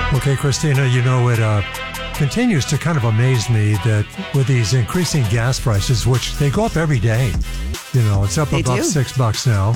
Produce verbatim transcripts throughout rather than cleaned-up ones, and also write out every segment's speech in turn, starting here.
Okay, Christina, you know, it uh, continues to kind of amaze me that with these increasing gas prices, which they go up every day, you know, it's up They above do. six bucks now,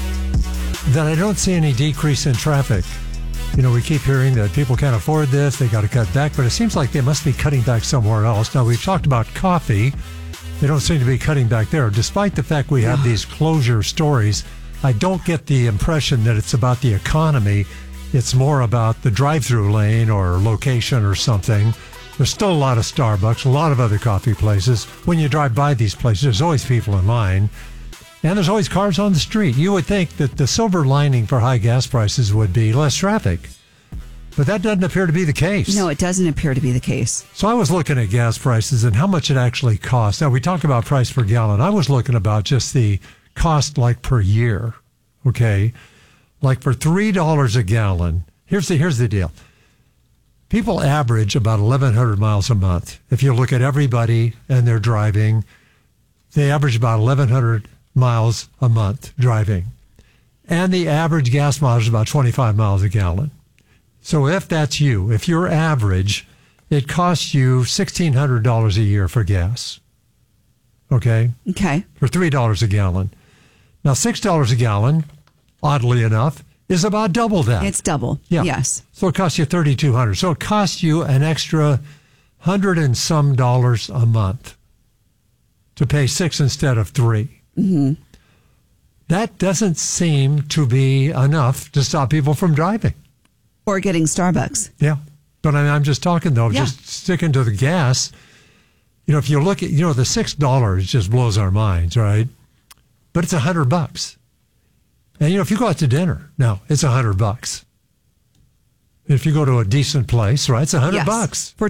that I don't see any decrease in traffic. You know, we keep hearing that people can't afford this, they got to cut back, but it seems like they must be cutting back somewhere else. Now, we've talked about coffee. They don't seem to be cutting back there. Despite the fact we have these closure stories, I don't get the impression that it's about the economy. It's more about the drive-through lane or location or something. There's still a lot of Starbucks, a lot of other coffee places. When you drive by these places, there's always people in line. And there's always cars on the street. You would think that the silver lining for high gas prices would be less traffic. But that doesn't appear to be the case. No, it doesn't appear to be the case. So I was looking at gas prices and how much it actually costs. Now, we talk about price per gallon. I was looking about just the cost like per year, okay? Like for three dollars a gallon, here's the, here's the deal. People average about eleven hundred miles a month. If you look at everybody and they're driving, they average about eleven hundred miles a month driving. And the average gas mileage is about twenty-five miles a gallon. So if that's you, if you're average, it costs you sixteen hundred dollars a year for gas. Okay? Okay. For three dollars a gallon. Now, six dollars a gallon, oddly enough, is about double that. It's double. Yeah. Yes. So it costs you thirty-two hundred dollars. So it costs you an extra hundred and some dollars a month to pay six instead of three. Mm-hmm. That doesn't seem to be enough to stop people from driving. Or getting Starbucks. Yeah. But I mean, I'm just talking, though, Yeah. just sticking to the gas. You know, if you look at, you know, the six dollars just blows our minds, right? But it's a hundred bucks. And, you know, if you go out to dinner, now, it's a hundred bucks. If you go to a decent place, right, it's a hundred Yes. bucks. For